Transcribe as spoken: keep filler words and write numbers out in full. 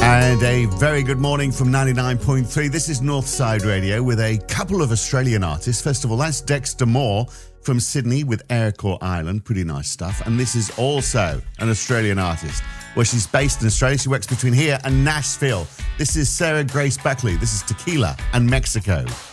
And a very good morning from ninety-nine point three. This is Northside Radio with a couple of Australian artists. First of all, that's Dexter Moore from Sydney with Aircore Island. Pretty nice stuff. And this is also an Australian artist. Well, she's based in Australia. She works between here and Nashville. This is Sarah Grace Buckley. This is Tequila and Mexico.